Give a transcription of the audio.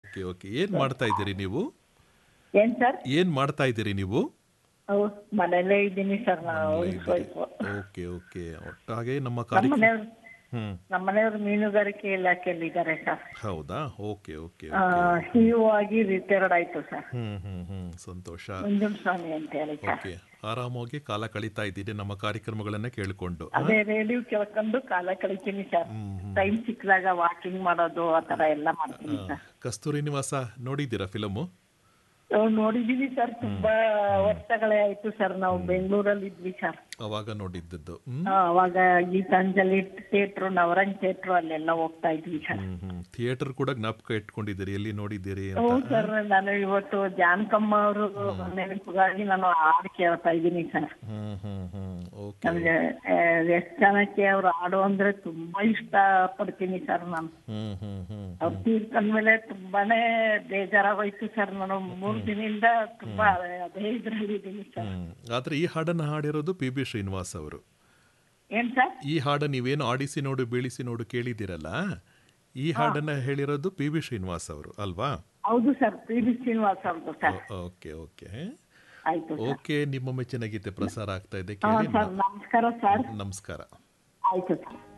Okay okay. ಏನ್ ಮಾಡ್ತಾ ಇದ್ದೀರಿ ನೀವು? ಏನ್ ಸರ್? ಏನ್ ಮಾಡ್ತಾ ಇದ್ದೀರಿ ನೀವು? ಮನೆಯಲ್ಲೇ ಇದ್ದೀನಿ ಸರ್. ನಾವು ಓಕೆ ಓಕೆ. ಒಟ್ಟಾಗೆ ನಮ್ಮ ಕಾರ್ಯಕ್ರಮ ನಮ್ಮನೆಯವರು ಮೀನುಗಾರಿಕೆ ಇಲಾಖೆಯಲ್ಲಿ ಇದ್ದಾರೆ ಸರ್. ಹೌದಾ? Okay okay. ಸಿಇಒ ಆಗಿ ರಿಟೈರ್ಡ್ ಆಯ್ತು ಸರ್. ಸಂತೋಷ. ಮಂಜುಸ್ವಾಮಿ ಅಂತ ಹೇಳಿ ಸರ್. ಓಕೆ. ಆರಾಮಾಗಿ ಕಾಲ ಕಳೀತಾ ಇದ್ದೀನಿ ನಮ್ಮ ಕಾರ್ಯಕ್ರಮಗಳನ್ನ ಕೇಳಿಕೊಂಡು. ಅದೇ ರೇಡಿಯೋ ಕೇಳ್ಕೊಂಡು ಕಾಲ ಕಳಿತೀನಿ ಸರ್. ಟೈಮ್ ಸಿಕ್ಕಿದಾಗ ವಾಕಿಂಗ್ ಮಾಡೋದು ಆ ತರ ಎಲ್ಲ ಮಾಡ್ತೀನಿ ಸರ್. ಕಸ್ತೂರಿ ನಿವಾಸ ನೋಡಿದ್ದೀರಾ ಫಿಲಮು? ನೋಡಿದೀವಿ ಸರ್. ತುಂಬಾ ವರ್ಷಗಳೇ ಆಯ್ತು ಸರ್. ನಾವು ಬೆಂಗಳೂರಲ್ಲಿ ಇದ್ವಿ ಸರ್. ಅವಾಗ ನೋಡಿದ್ದದ್ದು. ಅವಾಗ ಗೀತಾಂಜಲಿ ಥಿಯೇಟ್ರು, ನವರಂಗ್ ಥಿಯೇಟ್ರು ಅಲ್ಲೆಲ್ಲ ಹೋಗ್ತಾ ಇದ್ವಿ ಸರ್. ಥಿಯೇಟರ್ ಕೂಡ ಜ್ಞಾಪಕ ಇಟ್ಕೊಂಡಿದ್ದೀರಿ, ಎಲ್ಲಿ ನೋಡಿದ್ದೀರಿ? ಹೌದು ಸರ್. ನಾನು ಇವತ್ತು ಜಾನಕಮ್ಮ ಅವರು ನೆನಪಿಗಾಗಿ ನಾನು ಹಾಡು ಕೇಳ್ತಾ ಇದ್ದೀನಿ ಸರ್. ನಮ್ಗೆ ಎಷ್ಟು ಜನಕ್ಕೆ ಅವ್ರು ಹಾಡು ಅಂದ್ರೆ ತುಂಬಾ ಇಷ್ಟ ಪಡ್ತೀನಿ ಸರ್. ನಾನು ಅವ್ರು ತೀರ್ಕೊಂಡ್ಮೇಲೆ ತುಂಬಾನೇ ಬೇಜಾರಾಗೋಯ್ತು ಸರ್. ನಾನು 3 ದಿನದಿಂದ ತುಂಬಾ ಅದೇ ಇದ್ರಲ್ಲಿ ಇದ್ದೀನಿ ಸರ್. ಆದ್ರೆ ಈ ಹಾಡನ್ನ ಹಾಡಿರೋದು ಪಿ.ಬಿ. ಶ್ರೀನಿವಾಸ್ ಅವರು. ಏನ್ ಸರ್? ಈ ಹಾಡ ನೀವೇನು ಆಡಿಸಿ ನೋಡು ಬೀಳಿಸಿ ನೋಡು ಕೇಳಿದಿರಲ್ಲ, ಈ ಹಾಡನ್ನ ಹೇಳಿರೋದು ಪಿ.ಬಿ. ಶ್ರೀನಿವಾಸ್ ಅವರು ಅಲ್ವಾ? ಹೌದು ಸರ್, ಪಿ.ಬಿ. ಶ್ರೀನಿವಾಸ್ ಅವರು ಸರ್. Okay okay. ಆಯ್ತು ಓಕೆ. ನಿಮ್ಮ ಮೆಚ್ಚಿನ ಗೀತೆ ಪ್ರಸಾರ ಆಗ್ತಾ ಇದೆ, ಕೇಳಿ. ನಮಸ್ಕಾರ ಸರ್. ನಮಸ್ಕಾರ. ಆಯ್ತು ಸರ್.